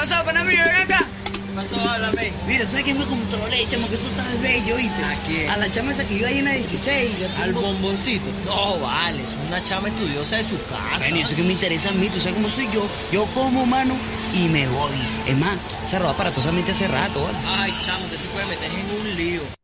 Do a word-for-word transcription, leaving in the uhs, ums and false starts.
pasó, pana mío? Ven acá. ¿Qué pasó? Háblame. Mira, ¿sabes quién me controlé, chamo? Que eso está bello, ¿viste? ¿A quién? A la chama esa que iba ahí en la dieciséis. Al bomboncito. No, vale, es una chama estudiosa de su casa. Bueno, y eso que me interesa a mí, tú sabes cómo soy yo. Yo como, mano, y me voy. Es más, se roba aparatosamente hace rato, ¿vale? Ay, chamo, usted se puede meter en un lío.